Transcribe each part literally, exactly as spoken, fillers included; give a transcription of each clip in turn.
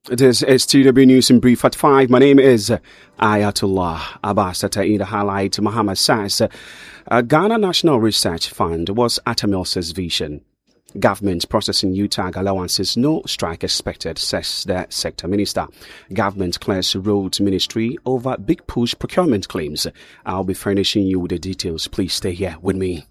This is T W News in Brief at five. My name is Ayatollah Abbas. In the highlight, Muhammad says uh, Ghana National Research Fund was Atamilsa's vision. Government processing U TAG allowances, no strike expected, says the sector minister. Government clears roads ministry over big push procurement claims. I'll be furnishing you with the details. Please stay here with me.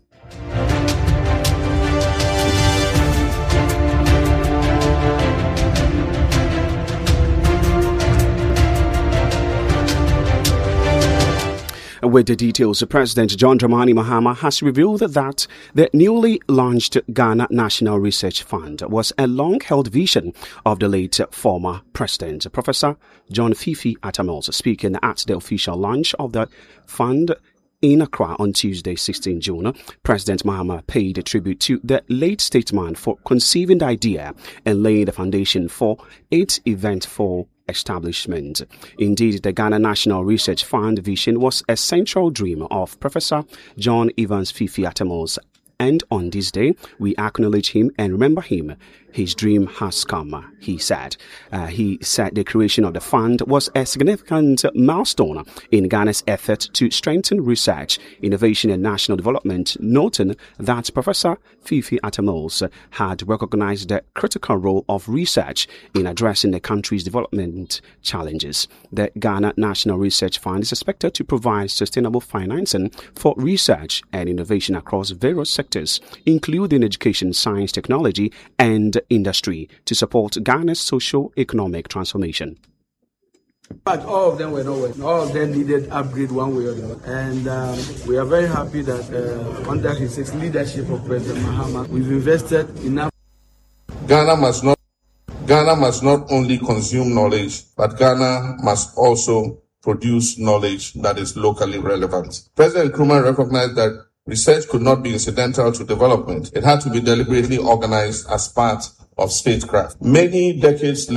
With the details, President John Dramani Mahama has revealed that the newly launched Ghana National Research Fund was a long-held vision of the late former president, Professor John Fifi Atamilsa, speaking at the official launch of the fund in Accra on Tuesday, sixteenth June. President Mahama paid tribute to the late statesman for conceiving the idea and laying the foundation for its eventful establishment. Indeed, the Ghana National Research Fund vision was a central dream of Professor John Evans Fifi Atamilsa, and on this day, we acknowledge him and remember him. His dream has come, he said. Uh, he said the creation of the fund was a significant milestone in Ghana's effort to strengthen research, innovation and national development, noting that Professor Fifi Atamilsa had recognized the critical role of research in addressing the country's development challenges. The Ghana National Research Fund is expected to provide sustainable financing for research and innovation across various sectors, including education, science, technology, and industry, to support Ghana's socio-economic transformation. But all of them were not working. All of them needed upgrade one way or the other. And um, we are very happy that uh, under his leadership of President Mahama, we've invested enough. Ghana must not Ghana must not only consume knowledge, but Ghana must also produce knowledge that is locally relevant. President Nkrumah recognized that research could not be incidental to development. It had to be deliberately organized as part of statecraft. Many decades later,